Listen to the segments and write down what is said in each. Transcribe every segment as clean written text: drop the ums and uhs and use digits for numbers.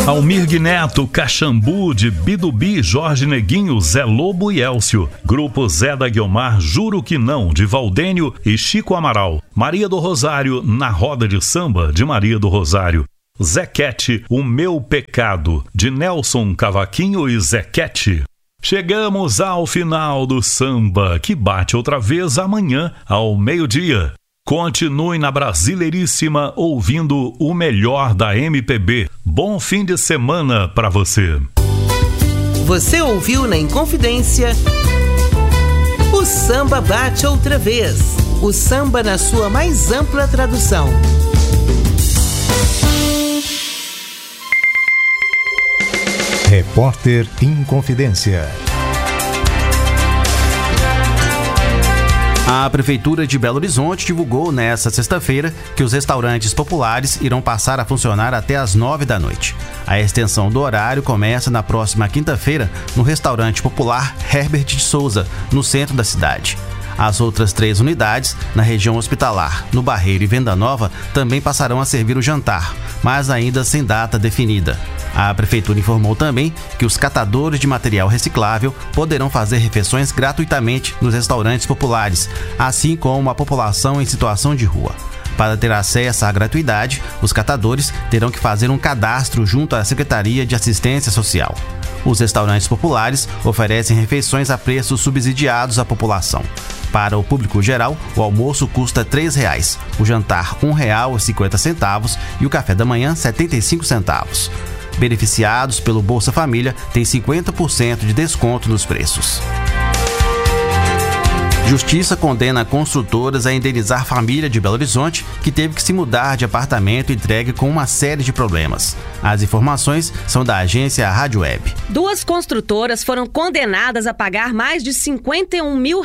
Almir Neto, Caxambu, de Bidubi, Jorge Neguinho, Zé Lobo e Elcio. Grupo Zé da Guiomar, Juro Que Não, de Valdênio e Chico Amaral. Maria do Rosário, Na Roda de Samba, de Maria do Rosário. Zequete, O Meu Pecado, de Nelson Cavaquinho e Zequete. Chegamos ao final do samba, que bate outra vez amanhã, ao meio-dia. Continue na Brasileiríssima ouvindo o melhor da MPB. Bom fim de semana para você. Você ouviu na Inconfidência o Samba Bate Outra Vez. O samba na sua mais ampla tradução. Repórter Inconfidência. A Prefeitura de Belo Horizonte divulgou nesta sexta-feira que os restaurantes populares irão passar a funcionar até às 9 da noite. A extensão do horário começa na próxima quinta-feira no restaurante popular Herbert de Souza, no centro da cidade. As outras 3 unidades, na região hospitalar, no Barreiro e Venda Nova, também passarão a servir o jantar, mas ainda sem data definida. A Prefeitura informou também que os catadores de material reciclável poderão fazer refeições gratuitamente nos restaurantes populares, assim como a população em situação de rua. Para ter acesso à gratuidade, os catadores terão que fazer um cadastro junto à Secretaria de Assistência Social. Os restaurantes populares oferecem refeições a preços subsidiados à população. Para o público geral, o almoço custa R$ 3,00, o jantar R$ 1,50 e o café da manhã R$ 75 centavos. Beneficiados pelo Bolsa Família têm 50% de desconto nos preços. Justiça condena construtoras a indenizar família de Belo Horizonte que teve que se mudar de apartamento entregue com uma série de problemas. As informações são da agência Rádio Web. 2 construtoras foram condenadas a pagar mais de R$51 mil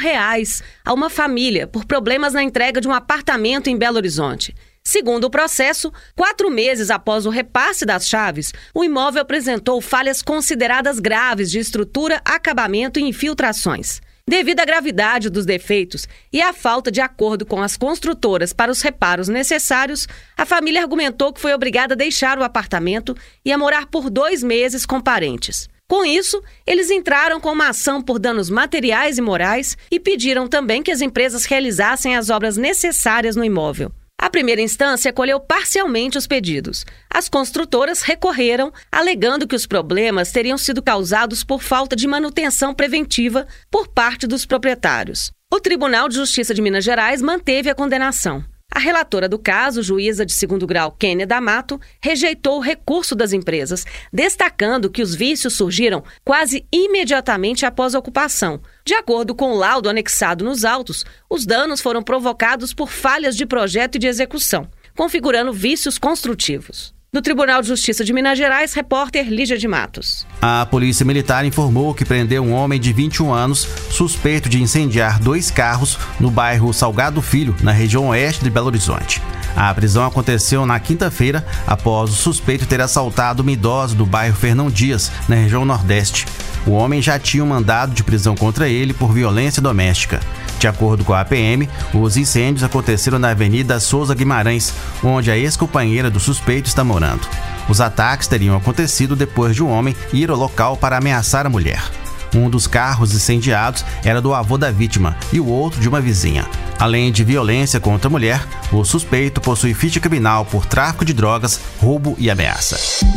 a uma família por problemas na entrega de um apartamento em Belo Horizonte. Segundo o processo, 4 meses após o repasse das chaves, o imóvel apresentou falhas consideradas graves de estrutura, acabamento e infiltrações. Devido à gravidade dos defeitos e à falta de acordo com as construtoras para os reparos necessários, a família argumentou que foi obrigada a deixar o apartamento e a morar por 2 meses com parentes. Com isso, eles entraram com uma ação por danos materiais e morais e pediram também que as empresas realizassem as obras necessárias no imóvel. A primeira instância acolheu parcialmente os pedidos. As construtoras recorreram, alegando que os problemas teriam sido causados por falta de manutenção preventiva por parte dos proprietários. O Tribunal de Justiça de Minas Gerais manteve a condenação. A relatora do caso, juíza de 2º grau Kênia D'Amato, rejeitou o recurso das empresas, destacando que os vícios surgiram quase imediatamente após a ocupação. De acordo com o laudo anexado nos autos, os danos foram provocados por falhas de projeto e de execução, configurando vícios construtivos. Do Tribunal de Justiça de Minas Gerais, repórter Lígia de Matos. A Polícia Militar informou que prendeu um homem de 21 anos suspeito de incendiar 2 carros no bairro Salgado Filho, na região oeste de Belo Horizonte. A prisão aconteceu na quinta-feira após o suspeito ter assaltado uma idosa do bairro Fernão Dias, na região nordeste. O homem já tinha um mandado de prisão contra ele por violência doméstica. De acordo com a PM, os incêndios aconteceram na Avenida Souza Guimarães, onde a ex-companheira do suspeito está morando. Os ataques teriam acontecido depois de um homem ir ao local para ameaçar a mulher. Um dos carros incendiados era do avô da vítima e o outro de uma vizinha. Além de violência contra a mulher, o suspeito possui ficha criminal por tráfico de drogas, roubo e ameaça.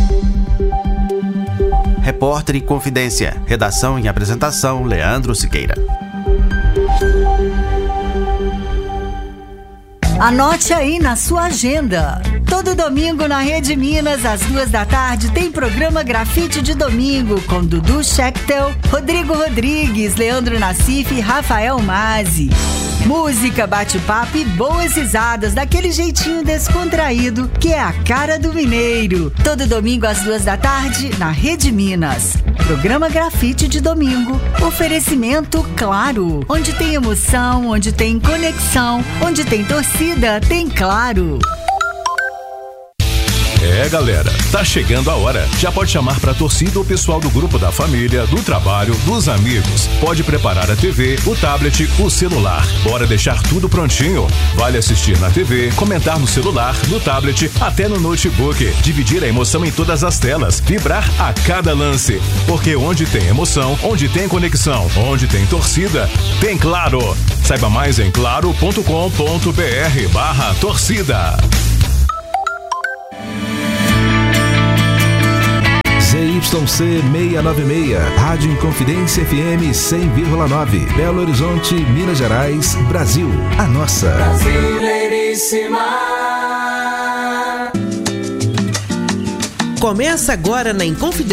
Repórter Inconfidência. Redação e apresentação, Leandro Siqueira. Anote aí na sua agenda. Todo domingo na Rede Minas, às 2 da tarde, tem programa Grafite de Domingo com Dudu Schechtel, Rodrigo Rodrigues, Leandro Nassif e Rafael Mazzi. Música, bate-papo e boas risadas daquele jeitinho descontraído que é a cara do mineiro. Todo domingo às 2 da tarde na Rede Minas. Programa Grafite de Domingo. Oferecimento Claro. Onde tem emoção, onde tem conexão, onde tem torcida, tem Claro. Galera, tá chegando a hora. Já pode chamar pra torcida o pessoal do grupo da família, do trabalho, dos amigos. Pode preparar a TV, o tablet, o celular. Bora deixar tudo prontinho. Vale assistir na TV, comentar no celular, no tablet, até no notebook. Dividir a emoção em todas as telas. Vibrar a cada lance. Porque onde tem emoção, onde tem conexão, onde tem torcida, tem Claro. Saiba mais em claro.com.br/torcida. ZYC 696, Rádio Inconfidência FM 100,9, Belo Horizonte, Minas Gerais, Brasil. A nossa. Brasileiríssima. Começa agora na Inconfidência